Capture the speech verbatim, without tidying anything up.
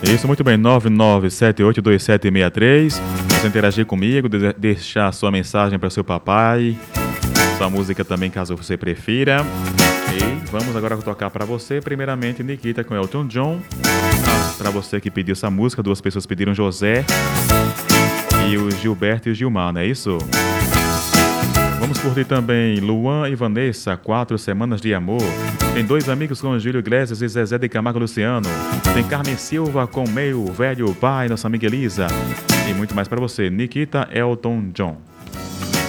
Isso, muito bem, nove nove sete oito dois sete seis três. Você interagir comigo, de- deixar sua mensagem para seu papai, sua música também, caso você prefira. E vamos agora tocar para você, primeiramente, Nikita com Elton John. Ah, para você que pediu essa música, duas pessoas pediram, José e o Gilberto e o Gilmar, não é isso? Vamos curtir também Luan e Vanessa, Quatro Semanas de Amor. Tem Dois Amigos com Júlio Iglesias e Zezé de Camargo e Luciano. Tem Carmen Silva com Meio Velho Pai, nossa amiga Elisa. E muito mais para você, Nikita, Elton John.